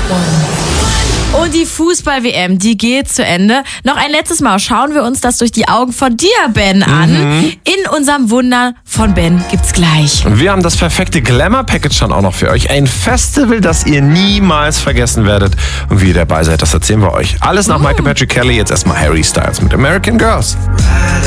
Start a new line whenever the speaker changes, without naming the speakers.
Und die Fußball-WM, die geht zu Ende. Noch ein letztes Mal schauen wir uns das durch die Augen von dir, Ben, an. In unserem Wunder von Ben gibt's gleich.
Und wir haben das perfekte Glamour-Package dann auch noch für euch. Ein Festival, das ihr niemals vergessen werdet. Und wie ihr dabei seid, das erzählen wir euch. Alles nach Michael Patrick Kelly. Jetzt erstmal Harry Styles mit American Girls.